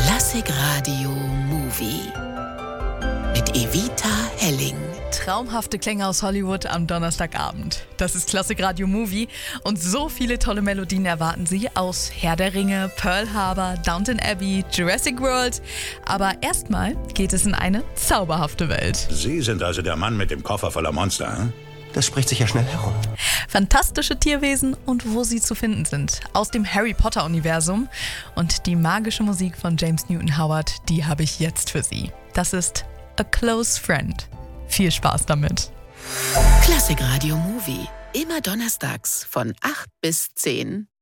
Klassik Radio Movie mit Evita Helling. Traumhafte Klänge aus Hollywood am Donnerstagabend. Das ist Klassik Radio Movie und so viele tolle Melodien erwarten Sie aus Herr der Ringe, Pearl Harbor, Downton Abbey, Jurassic World. Aber erstmal geht es in eine zauberhafte Welt. Sie sind also der Mann mit dem Koffer voller Monster, hm? Das spricht sich ja schnell herum. Fantastische Tierwesen und wo sie zu finden sind. Aus dem Harry Potter-Universum. Und die magische Musik von James Newton Howard, die habe ich jetzt für Sie. Das ist A Close Friend. Viel Spaß damit. Klassik Radio Movie. Immer donnerstags von 8 bis 10.